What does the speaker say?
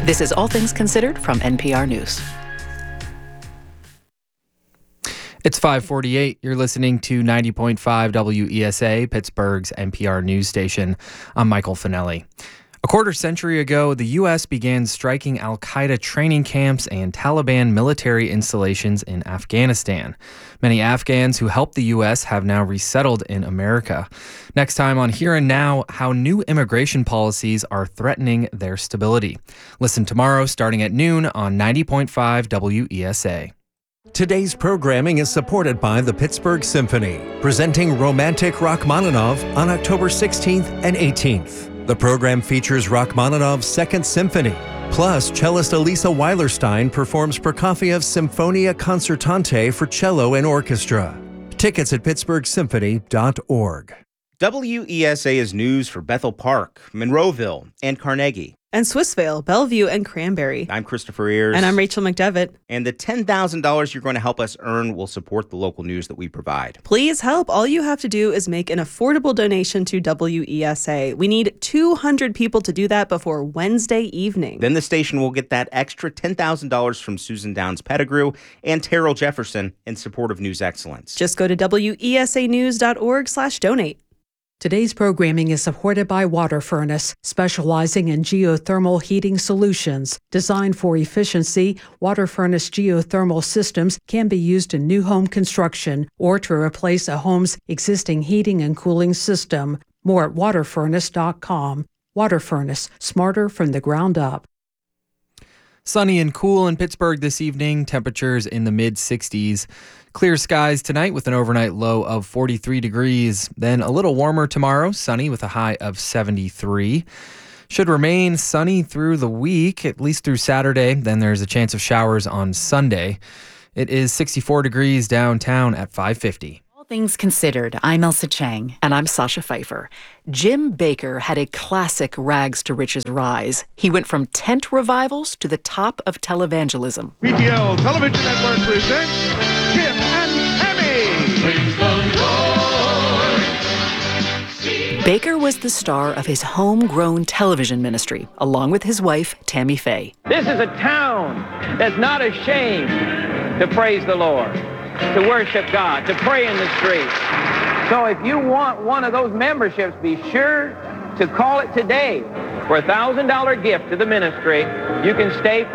This is All Things Considered from NPR News. It's 5:48. You're listening to 90.5 WESA, Pittsburgh's NPR news station. I'm Michael Finelli. A quarter century ago, the U.S. began striking al-Qaeda training camps and Taliban military installations in Afghanistan. Many Afghans who helped the U.S. have now resettled in America. Next time on Here and Now, how new immigration policies are threatening their stability. Listen tomorrow starting at noon on 90.5 WESA. Today's programming is supported by the Pittsburgh Symphony, presenting Romantic Rachmaninoff on October 16th and 18th. The program features Rachmaninoff's Second Symphony. Plus, cellist Elisa Weilerstein performs Prokofiev's Symphonia Concertante for cello and orchestra. Tickets at pittsburghsymphony.org. WESA is news for Bethel Park, Monroeville, and Carnegie. And Swissvale, Bellevue, and Cranberry. I'm Christopher Ayers. And I'm Rachel McDevitt. And the $10,000 you're going to help us earn will support the local news that we provide. Please help. All you have to do is make an affordable donation to WESA. We need 200 people to do that before Wednesday evening. Then the station will get that extra $10,000 from Susan Downs Pettigrew and Terrell Jefferson in support of news excellence. Just go to wesanews.org/donate. Today's programming is supported by Water Furnace, specializing in geothermal heating solutions. Designed for efficiency, Water Furnace geothermal systems can be used in new home construction or to replace a home's existing heating and cooling system. More at waterfurnace.com. Water Furnace, smarter from the ground up. Sunny and cool in Pittsburgh this evening, temperatures in the mid-60s. Clear skies tonight with an overnight low of 43 degrees. Then a little warmer tomorrow, sunny with a high of 73. Should remain sunny through the week, at least through Saturday. Then there's a chance of showers on Sunday. It is 64 degrees downtown at 5:50. Things Considered, I'm Elsa Chang. And I'm Sasha Pfeiffer. Jim Bakker had a classic rags to riches rise. He went from tent revivals to the top of televangelism. PTL Television Network presents Jim and Tammy. Praise the Lord. Bakker was the star of his homegrown television ministry, along with his wife, Tammy Faye. This is a town that's not ashamed to praise the Lord, to worship God, to pray in the streets. So if you want one of those memberships, be sure to call it today. For a $1,000 gift to the ministry, you can stay for